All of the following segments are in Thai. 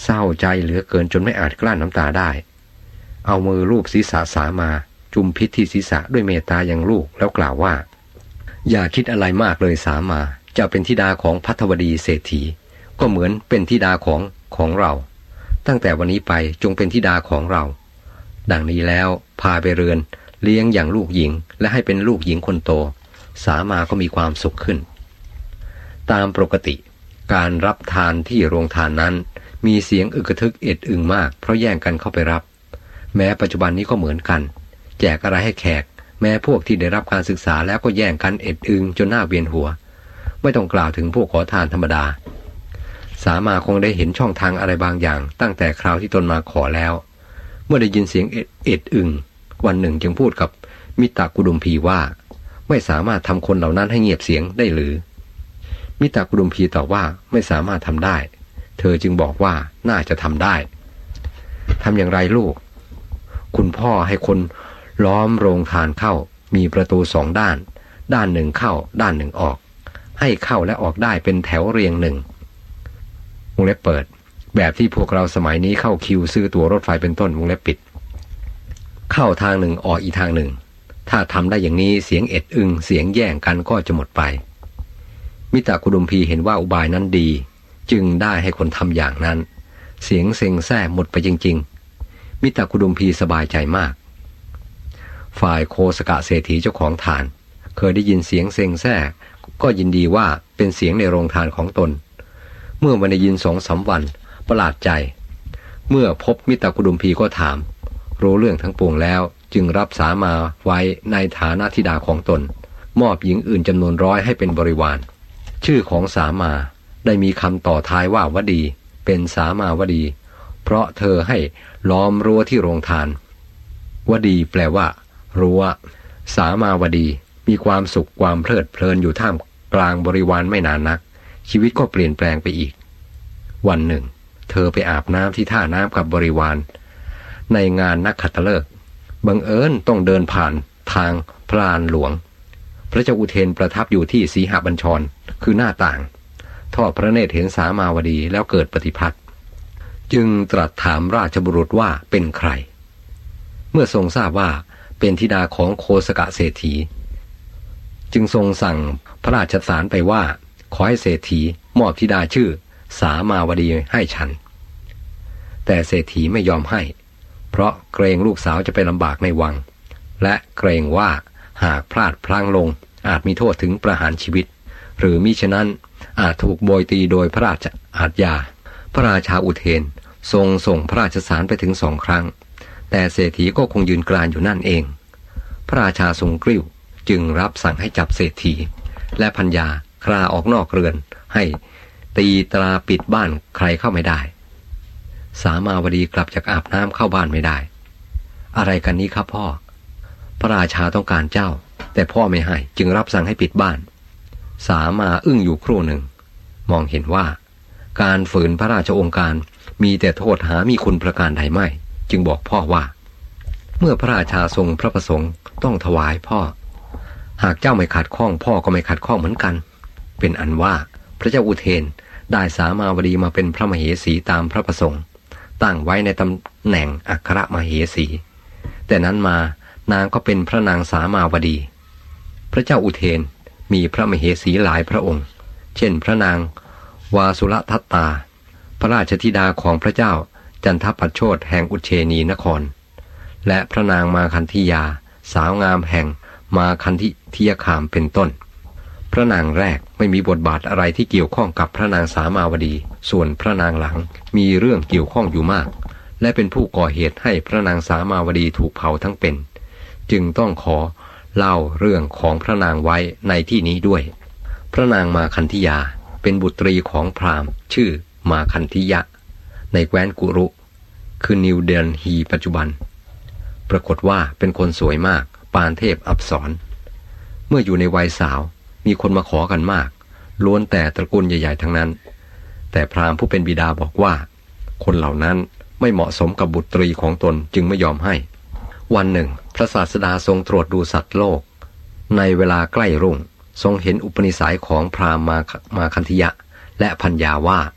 เศร้าใจเหลือเกินจนไม่อาจกลั้นน้ำตาได้เอามือลูบศีรษะสามาจุมพิษที่ศีรษะด้วยเมตตาอย่างลูกแล้วกล่าวว่าอย่าคิดอะไรมากเลยสามาเจ้าเป็นธิดาของภัทวดีเศรษฐีก็เหมือนเป็นธิดาของเราตั้งแต่วันนี้ไปจงเป็นธิดาของเราดังนี้แล้วพาไปเรือนเลี้ยงอย่างลูกหญิงและให้เป็นลูกหญิงคนโตสามาก็มีความสุขขึ้นตามปกติการรับทานที่โรงทานนั้นมีเสียงอึกทึกเอ็ดอึงมากเพราะแย่งกันเข้าไปรับแม้ปัจจุบันนี้ก็เหมือนกันแจกอะไรให้แขกแม้พวกที่ได้รับการศึกษาแล้วก็แย่งกันเอ็ดอึงจนหน้าเวียนหัวไม่ต้องกล่าวถึงพวกขอทานธรรมดาสามาคงได้เห็นช่องทางอะไรบางอย่างตั้งแต่คราวที่ตนมาขอแล้วเมื่อได้ยินเสียงเอ็ดอึงวันหนึ่งจึงพูดกับมิตรกุดุมพีว่าไม่สามารถทำคนเหล่านั้นให้เงียบเสียงได้หรือมิตรกุดุมพีตอบว่าไม่สามารถทำได้เธอจึงบอกว่าน่าจะทำได้ทำอย่างไรลูกคุณพ่อให้คนล้อมโรงทานเข้ามีประตู2 ด้านด้านหนึ่งเข้าด้านหนึ่งออกให้เข้าและออกได้เป็นแถวเรียงหนึ่งวงเล็บเปิดแบบที่พวกเราสมัยนี้เข้าคิวซื้อตั๋วรถไฟเป็นต้นวงเล็บปิดเข้าทางหนึ่งออกอีกทางหนึ่งถ้าทำได้อย่างนี้เสียงเอ็ดอึงเสียงแย่งกันก็จะหมดไปมิตรกุดุมพีเห็นว่าอุบายนั้นดีจึงได้ให้คนทำอย่างนั้นเสียงเซ็งแซ่หมดไปจริงๆมิตรกุดุมพีสบายใจมากฝ่ายโคสกะเศรษฐีเจ้าของทานเคยได้ยินเสียงเซ็งแซ่ก็ยินดีว่าเป็นเสียงในโรงทานของตนเมื่อมาได้ยิน2-3 วันประหลาดใจเมื่อพบมิตรกุดุมพีก็ถามรู้เรื่องทั้งปวงแล้วจึงรับสามาไว้ในฐานะธิดาของตนมอบหญิงอื่นจำนวน100ให้เป็นบริวารชื่อของสามาได้มีคำต่อท้ายว่าวดีเป็นสามาวดีเพราะเธอให้ล้อมรั้วที่โรงทานวดีแปลว่ารั้วสามาวดีมีความสุขความเพลิดเพลินอยู่ท่ามกลางบริวารไม่นานนักชีวิตก็เปลี่ยนแปลงไปอีกวันหนึ่งเธอไปอาบน้ำที่ท่าน้ำกับบริวารในงานนักขัตฤกษ์บังเอิญต้องเดินผ่านทางพระลานหลวงพระเจ้าอุเทนประทับอยู่ที่สีหบัญชรคือหน้าต่างทอดพระเนตรเห็นสามาวดีแล้วเกิดปฏิภัทจึงตรัสถามราชบุรุษว่าเป็นใครเมื่อทรงทราบว่าเป็นธิดาของโคสกะเศรษฐีจึงทรงสั่งพระราชสารไปว่าขอให้เศรษฐีมอบธิดาชื่อสามาวดีให้ฉันแต่เศรษฐีไม่ยอมให้เพราะเกรงลูกสาวจะไปลำบากในวังและเกรงว่าหากพลาดพลั้งลงอาจมีโทษถึงประหารชีวิตหรือมิฉะนั้นอาจถูกโบยตีโดยพระราชอาญาพระราชาอุเทนทรงส่งพระราชสารไปถึง2 ครั้งแต่เศรษฐีก็คงยืนกรานอยู่นั่นเองพระราชาทรงกริ้วจึงรับสั่งให้จับเศรษฐีและภรรยาคลาออกนอกเรือนให้ตีตราปิดบ้านใครเข้าไม่ได้สามาวดีกลับจากอาบน้ำเข้าบ้านไม่ได้อะไรกันนี้ครับพ่อพระราชาต้องการเจ้าแต่พ่อไม่ให้จึงรับสั่งให้ปิดบ้านสามาอึ้งอยู่ครู่หนึ่งมองเห็นว่าการฝืนพระราชโองการมีแต่โทษหามีคุณประการใดไม่จึงบอกพ่อว่าเมื่อพระราชาทรงพระประสงค์ต้องถวายพ่อหากเจ้าไม่ขัดข้องพ่อก็ไม่ขัดข้องเหมือนกันเป็นอันว่าพระเจ้าอุเทนได้สามาวดีมาเป็นพระมเหสีตามพระประสงค์ตั้งไว้ในตำแหน่งอัครมเหสีแต่นั้นมานางก็เป็นพระนางสามาวดีพระเจ้าอุเทนมีพระมเหสีหลายพระองค์เช่นพระนางวาสุรทัตตาพระราชธิดาของพระเจ้าจันทปัชโชติแห่งอุเชนีนครและพระนางมาคันธิยาสาวงามแห่งมาคันธิยคามเป็นต้นพระนางแรกไม่มีบทบาทอะไรที่เกี่ยวข้องกับพระนางสามาวดีส่วนพระนางหลังมีเรื่องเกี่ยวข้องอยู่มากและเป็นผู้ก่อเหตุให้พระนางสามาวดีถูกเผาทั้งเป็นจึงต้องขอเล่าเรื่องของพระนางไว้ในที่นี้ด้วยพระนางมาคันธิยาเป็นบุตรีของพราหมณ์ชื่อมาคันธิยะในแคว้นกุรุคือนิวเดลฮีปัจจุบันปรากฏว่าเป็นคนสวยมากปานเทพอัปสรเมื่ออยู่ในวัยสาวมีคนมาขอกันมากล้วนแต่ตระกูลใหญ่ๆทั้งนั้นแต่พราหมณ์ผู้เป็นบิดาบอกว่าคนเหล่านั้นไม่เหมาะสมกับบุตรีของตนจึงไม่ยอมให้วันหนึ่งพระศาสดาทรงตรวจดูสัตว์โลกในเวลาใกล้รุ่งทรงเห็นอุปนิสัยของพราหมณ์มาคันธิยะและพัญญาว่า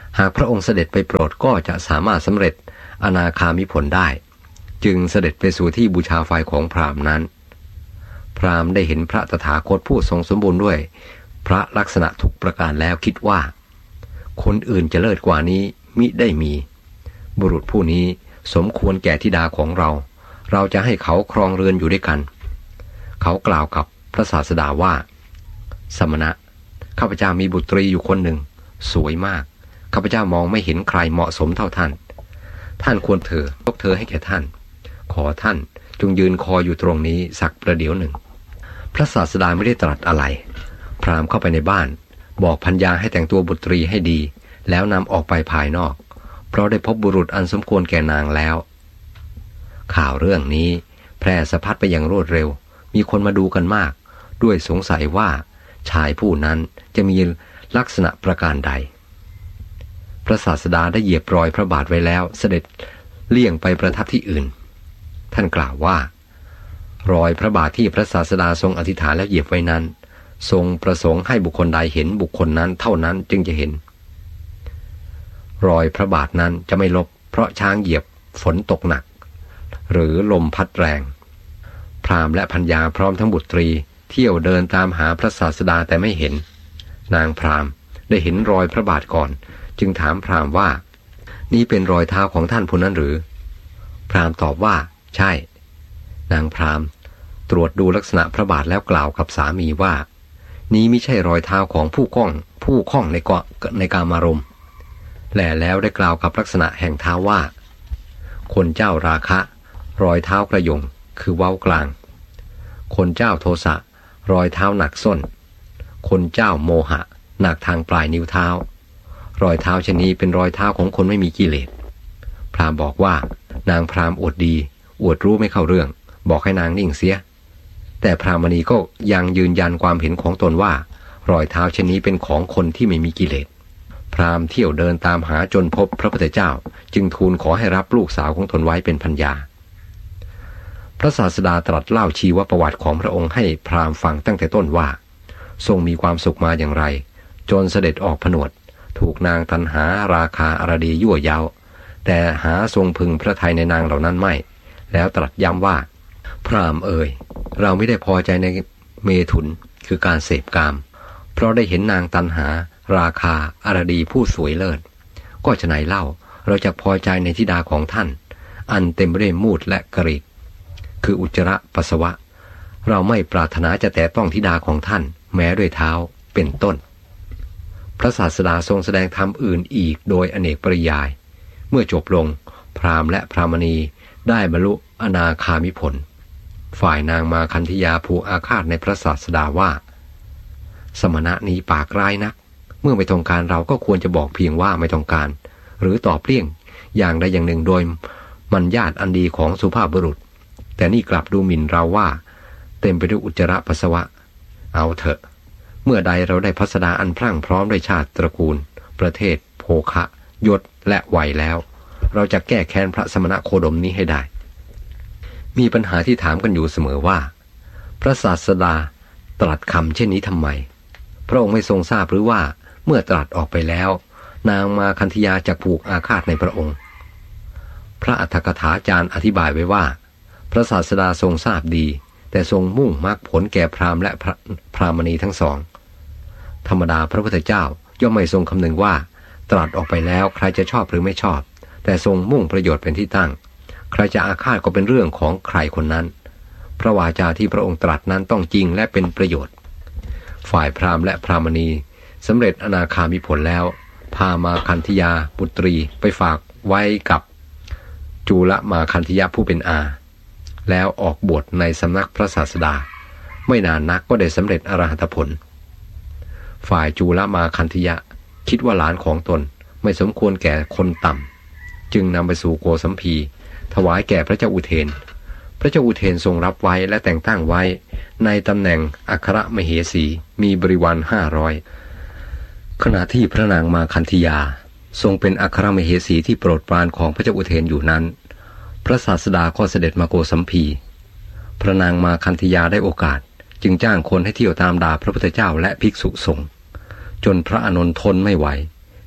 หากพระองค์เสด็จไปโปรดก็จะสามารถสำเร็จอนาคามิผลได้จึงเสด็จไปสู่ที่บูชาไฟของพราหมณ์นั้นพราหมณ์ได้เห็นพระตถาคตผู้ทรงสมบูรณ์ด้วยพระลักษณะทุกประการแล้วคิดว่าคนอื่นจะเลิศกว่านี้มิได้มีบุรุษผู้นี้สมควรแก่ธิดาของเราจะให้เขาครองเรือนอยู่ด้วยกันเขากล่าวกับพระศาสดาว่าสมณะข้าพเจ้ามีบุตรีอยู่คนหนึ่งสวยมากข้าพเจ้ามองไม่เห็นใครเหมาะสมเท่าท่านควรยกเธอให้แก่ท่านขอท่านจงยืนคอยอยู่ตรงนี้สักประเดี๋ยวหนึ่งพระศาสดาไม่ได้ตรัสอะไรพราหมณ์เข้าไปในบ้านบอกภรรยาให้แต่งตัวบุตรีให้ดีแล้วนำออกไปภายนอกเพราะได้พบบุรุษอันสมควรแก่นางแล้วข่าวเรื่องนี้แพร่สะพัดไปอย่างรวดเร็วมีคนมาดูกันมากด้วยสงสัยว่าชายผู้นั้นจะมีลักษณะประการใดพระศาสดาได้เหยียบรอยพระบาทไว้แล้วเสด็จเลี่ยงไปประทับที่อื่นท่านกล่าวว่ารอยพระบาทที่พระศาสดาทรงอธิษฐานแล้วเหยียบไว้นั้นทรงประสงค์ให้บุคคลใดเห็นบุคคลนั้นเท่านั้นจึงจะเห็นรอยพระบาทนั้นจะไม่ลบเพราะช้างเหยียบฝนตกหนักหรือลมพัดแรงพราหมณ์และภรรยาพร้อมทั้งบุตรีเที่ยวเดินตามหาพระศาสดาแต่ไม่เห็นนางพราหมณ์ได้เห็นรอยพระบาทก่อนจึงถามพราหมณ์ว่านี่เป็นรอยเท้าของท่านผู้นั้นหรือพราหมณ์ตอบว่าใช่นางพราหมณ์ตรวจดูลักษณะพระบาทแล้วกล่าวกับสามีว่านี้ไม่ใช่รอยเท้าของผู้คล้องในกามารมณ์แล้วได้กล่าวกับลักษณะแห่งเท้าว่าคนเจ้าราคะรอยเท้ากระยงคือเว้ากลางคนเจ้าโทสะรอยเท้าหนักส้นคนเจ้าโมหะหนักทางปลายนิ้วเท้ารอยเท้าชนี้เป็นรอยเท้าของคนไม่มีกิเลสพราหมณ์บอกว่านางพราหมณ์อวดดีอวดรู้ไม่เข้าเรื่องบอกให้นางนิ่งเสียแต่พราหมณีก็ยังยืนยันความเห็นของตนว่ารอยเท้าชนี้เป็นของคนที่ไม่มีกิเลสพราหมณ์เที่ยวเดินตามหาจนพบพระพุทธเจ้าจึงทูลขอให้รับลูกสาวของตนไว้เป็นภรรยาพระศาสดาตรัสเล่าชีวประวัติของพระองค์ให้พราหมณ์ฟังตั้งแต่ต้นว่าทรงมีความสุขมาอย่างไรจนเสด็จออกผนวดถูกนางตัณหาราคาอรดียั่วเย้าแต่หาทรงพึงพระทัยในนางเหล่านั้นไม่แล้วตรัสย้ำว่าพราหมณ์เอ่ยเราไม่ได้พอใจในเมถุนคือการเสพกามเพราะได้เห็นนางตัณหาราคาอรดีผู้สวยเลิศก็ฉะไหนเล่าเราจะพอใจในธิดาของท่านอันเต็มไปด้วยมูดและกรีดคืออุจจาระปัสสาวะเราไม่ปรารถนาจะแตะต้องธิดาของท่านแม้ด้วยเท้าเป็นต้นพระศาสดาทรงแสดงธรรมอื่นอีกโดยอเนกปริยายเมื่อจบลงพราหมณ์และพราหมณีได้บรรลุอนาคามิผลฝ่ายนางมาคันธยาผูกอาฆาตในพระศาสดาว่าสมณะนี้ปากร้ายนักเมื่อไม่ต้องการเราก็ควรจะบอกเพียงว่าไม่ต้องการหรือตอบเลี่ยงอย่างใดอย่างหนึ่งโดยมันญาติอันดีของสุภาพบุรุษแต่นี่กลับดูหมิ่นเราว่าเต็มไปด้วยอุจจาระปัสสาวะเอาเถอะเมื่อใดเราได้พัสดาอันพรั่งพร้อมด้วยชาติตระกูลประเทศโภคะยศและวัยแล้วเราจะแก้แค้นพระสมณะโคดมนี้ให้ได้มีปัญหาที่ถามกันอยู่เสมอว่าพระศาสดาตรัสคำเช่นนี้ทำไมพระองค์ไม่ทรงทราบหรือว่าเมื่อตรัสออกไปแล้วนางมาคันธยาจะผูกอาฆาตในพระองค์พระอรรถกถาจารย์อธิบายไว้ว่าพระศาสดาทรงทราบดีแต่ทรงมุ่งมรรคผลแก่พราหมณ์และพราหมณีทั้งสองธรรมดาพระพุทธเจ้าย่อมไม่ทรงคำนึงว่าตรัสออกไปแล้วใครจะชอบหรือไม่ชอบแต่ทรงมุ่งประโยชน์เป็นที่ตั้งใครจะอาฆาตก็เป็นเรื่องของใครคนนั้นพระวาจาที่พระองค์ตรัสนั้นต้องจริงและเป็นประโยชน์ฝ่ายพราหมณ์และพราหมณีสำเร็จอนาคามิผลแล้วพามาคันธยาบุตรีไปฝากไว้กับจูลมาคันธยาผู้เป็นอาแล้วออกบวชในสำนักพระศาสดาไม่นานนักก็ได้สำเร็จอรหัตผลฝ่ายจูลมาคันธยาคิดว่าหลานของตนไม่สมควรแก่คนต่ำจึงนำไปสู่โกสัมพีถวายแก่พระเจ้าอุเทนพระเจ้าอุเทนทรงรับไว้และแต่งตั้งไว้ในตำแหน่งอัครมเหสีมีบริวาร500ขณะที่พระนางมาคันธยาทรงเป็นอัครมเหสีที่โปรดปรานของพระเจ้าอุเทนอยู่นั้นพระศาสดาก็เสด็จมาโกสัมพีพระนางมาคันธยาได้โอกาสจึงจ้างคนให้เที่ยวตามด่าพระพุทธเจ้าและภิกษุสงฆ์จนพระอานนท์ทนไม่ไหว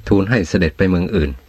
ทูลให้เสด็จไปเมืองอื่น